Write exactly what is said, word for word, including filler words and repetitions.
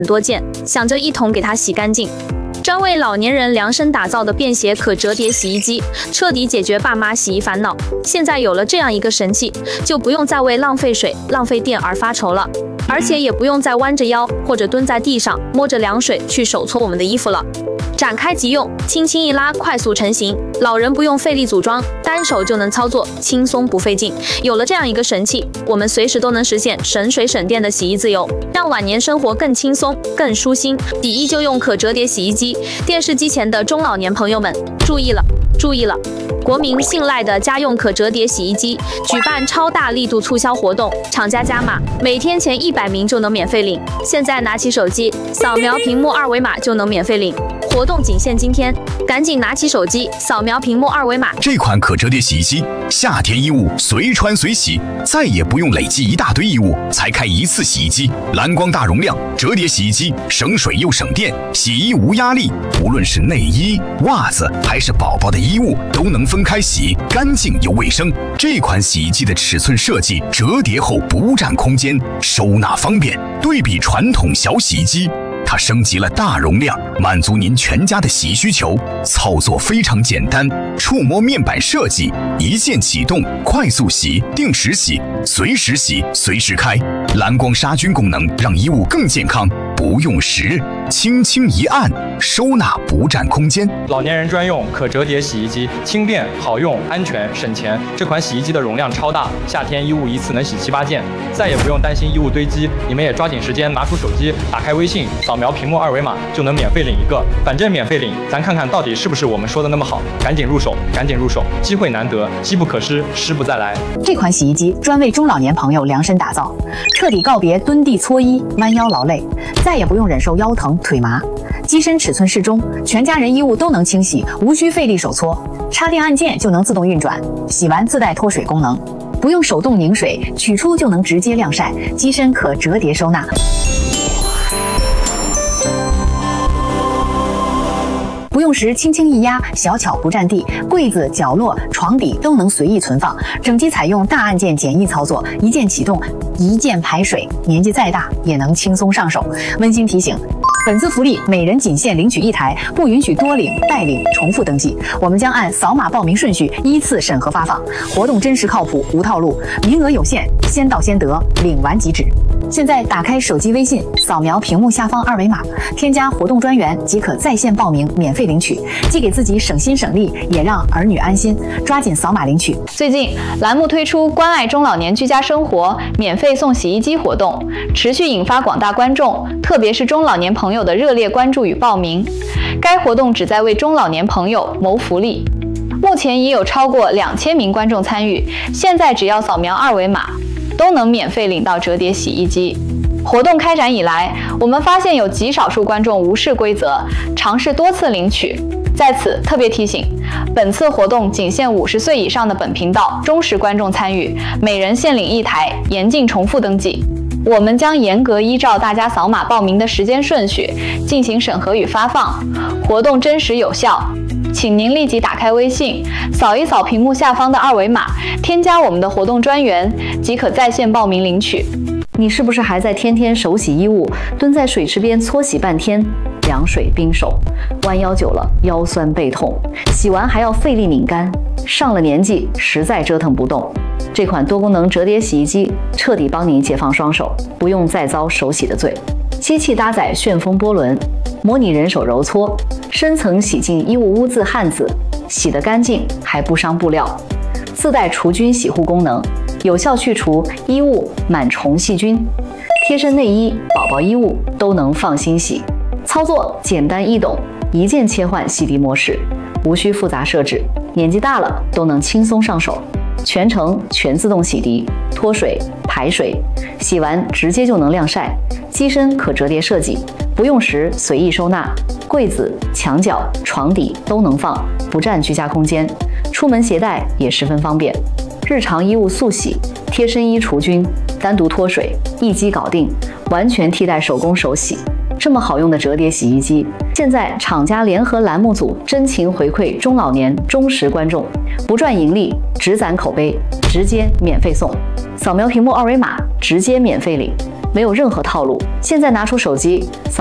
多件，想着一同给它洗干净。专为老年人量身打造的便携可折叠洗衣机，彻底解决爸妈洗衣烦恼。现在有了这样一个神器，就不用再为浪费水、浪费电而发愁了，而且也不用再弯着腰或者蹲在地上摸着凉水去手搓我们的衣服了。展开即用，轻轻一拉，快速成型。老人不用费力组装，单手就能操作，轻松不费劲。有了这样一个神器，我们随时都能实现省水省电的洗衣自由，让晚年生活更轻松、更舒心。洗衣就用可折叠洗衣机。电视机前的中老年朋友们，注意了，注意了！国民信赖的家用可折叠洗衣机举办超大力度促销活动，厂家加码，每天前一百名就能免费领。现在拿起手机，扫描屏幕二维码就能免费领。活动仅限今天，赶紧拿起手机，扫描屏幕二维码。 这款可折叠洗衣机，夏天衣物随穿随洗，再也不用累积一大堆衣物才开一次洗衣机。蓝光大容量折叠洗衣机，省水又省电，洗衣无压力。无论是内衣、袜子还是宝宝的衣物，都能分开洗，干净又卫生。这款洗衣机的尺寸设计，折叠后不占空间，收纳方便。对比传统小洗衣机，它升级了大容量，满足您全家的洗衣需求。操作非常简单，触摸面板设计，一键启动，快速洗、定时洗、随时洗、随时开。蓝光杀菌功能让衣物更健康，不用时，轻轻一按，收纳不占空间。 老年人专用可折叠洗衣机，轻便好用，安全省钱。这款洗衣机的容量超大，夏天衣物一次能洗七八件，再也不用担心衣物堆积。你们也抓紧时间拿出手机，打开微信，扫描屏幕二维码就能免费领一个，反正免费领，咱看看到底是不是我们说的那么好。赶紧入手，赶紧入手，机会难得，机不可失，失不再来。 这款洗衣机专为中老年朋友量身打造，彻底告别蹲地搓衣、弯腰劳累，再也不用忍受腰疼腿麻。机身尺寸适中，全家人衣物都能清洗，无需费力手搓，插电按键就能自动运转，洗完自带脱水功能，不用手动拧水，取出就能直接晾晒，机身可折叠收纳。不用时轻轻一压，小巧不占地，柜子、角落、床底都能随意存放。整机采用大按键简易操作，一键启动，一键排水，年纪再大也能轻松上手。温馨提醒：本次福利每人仅限领取一台，不允许多领、代领、重复登记。我们将按扫码报名顺序依次审核发放。活动真实靠谱，无套路，名额有限，先到先得，领完即止。现在打开手机微信，扫描屏幕下方二维码，添加活动专员即可在线报名，免费领取，既给自己省心省力，也让儿女安心。抓紧扫码领取。 最近栏目推出关爱中老年居家生活免费送洗衣机活动，持续引发广大观众，特别是中老年朋友的热烈关注与报名。该活动旨在为中老年朋友谋福利。目前已有超过两千名观众参与，现在只要扫描二维码，都能免费领到折叠洗衣机。活动开展以来，我们发现有极少数观众无视规则，尝试多次领取。在此特别提醒，本次活动仅限五十岁以上的本频道忠实观众参与，每人限领一台，严禁重复登记。我们将严格依照大家扫码报名的时间顺序进行审核与发放，活动真实有效。请您立即打开微信，扫一扫屏幕下方的二维码，添加我们的活动专员，即可在线报名领取。 你是不是还在天天手洗衣物，蹲在水池边搓洗半天，凉水冰手，弯腰久了腰酸背痛，洗完还要费力拧干，上了年纪实在折腾不动。这款多功能折叠洗衣机彻底帮您解放双手，不用再遭手洗的罪。机器搭载旋风波轮，模拟人手揉搓，深层洗净衣物污渍汗渍，洗得干净还不伤布料。自带除菌洗护功能，有效去除衣物螨虫细菌。贴身内衣、宝宝衣物都能放心洗。操作简单易懂，一键切换洗涤模式，无需复杂设置，年纪大了都能轻松上手。全程全自动洗涤、脱水、排水，洗完直接就能晾晒。机身可折叠设计，不用时随意收纳，柜子、墙角、床底都能放，不占居家空间。出门携带也十分方便。日常衣物速洗、贴身衣除菌、单独脱水，一机搞定，完全替代手工手洗。这么好用的折叠洗衣机，现在厂家联合栏目组真情回馈中老年忠实观众，不赚盈利，只攒口碑，直接免费送。扫描屏幕二维码，直接免费领。 没有任何套路。现在拿出手机，扫